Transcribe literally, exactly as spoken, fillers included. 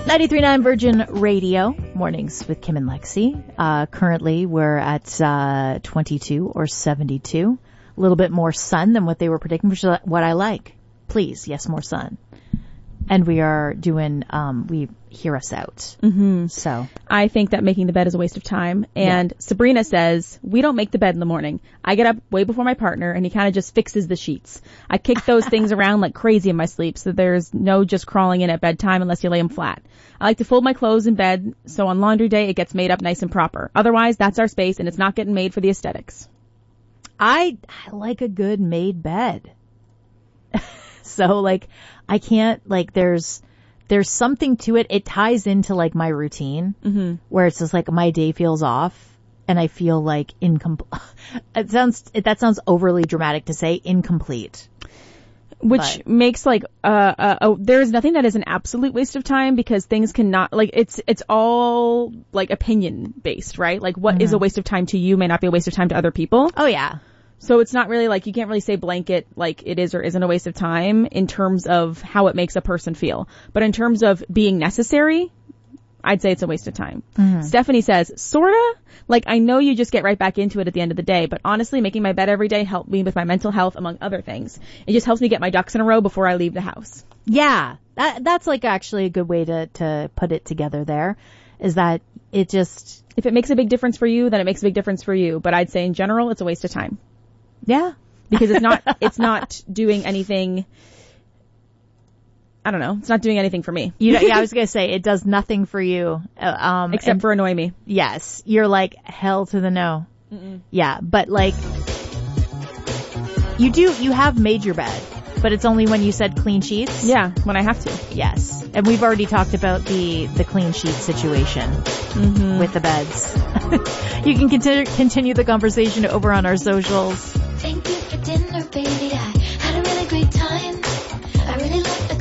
ninety-three point nine Virgin Radio, mornings with Kim and Lexi. Uh, currently we're at, uh, twenty-two or seventy-two. A little bit more sun than what they were predicting, which is what I like. Please, yes, more sun. And we are doing, um, we hear us out. Mm-hmm. So I think that making the bed is a waste of time. And yeah. Sabrina says, we don't make the bed in the morning. I get up way before my partner and he kind of just fixes the sheets. I kick those things around like crazy in my sleep, so there's no just crawling in at bedtime unless you lay them flat. I like to fold my clothes in bed, so on laundry day it gets made up nice and proper. Otherwise, that's our space and it's not getting made for the aesthetics. I, I like a good made bed. So like, I can't, like, there's, there's something to it. It ties into like my routine mm-hmm. where it's just like my day feels off and I feel like incomplete. It sounds, it, that sounds overly dramatic to say incomplete. Which but. makes like, uh, uh, oh, there's nothing that is an absolute waste of time because things cannot, like, it's, it's all like opinion based, right? Like what mm-hmm. is a waste of time to you may not be a waste of time to other people. Oh yeah. So it's not really like, you can't really say blanket like it is or isn't a waste of time in terms of how it makes a person feel. But in terms of being necessary, I'd say it's a waste of time. Mm-hmm. Stephanie says, sorta? Like, I know you just get right back into it at the end of the day, but honestly, making my bed every day helped me with my mental health, among other things. It just helps me get my ducks in a row before I leave the house. Yeah. That, that's like actually a good way to, to put it together there, is that it just... If it makes a big difference for you, then it makes a big difference for you. But I'd say in general, it's a waste of time. Yeah. Because it's not, it's not doing anything, I don't know, it's not doing anything for me. You know, yeah, I was going to say, it does nothing for you. Um, Except and, for annoy me. Yes. You're like, hell to the no. Mm-mm. Yeah. But like, you do, you have made your bed, but it's only when you said clean sheets. Yeah, when I have to. Yes. And we've already talked about the, the clean sheet situation mm-hmm. with the beds. You can continue, continue the conversation over on our socials.